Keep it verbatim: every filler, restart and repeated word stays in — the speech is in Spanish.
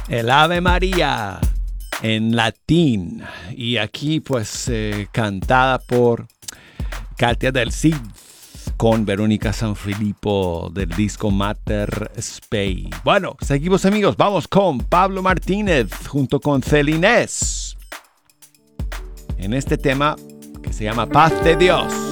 El Ave María en latín. Y aquí pues eh, cantada por Katia del Cid con Verónica Sanfilippo del disco Mater Spei. Bueno, seguimos amigos, vamos con Pablo Martínez junto con Celinés en este tema que se llama Paz de Dios.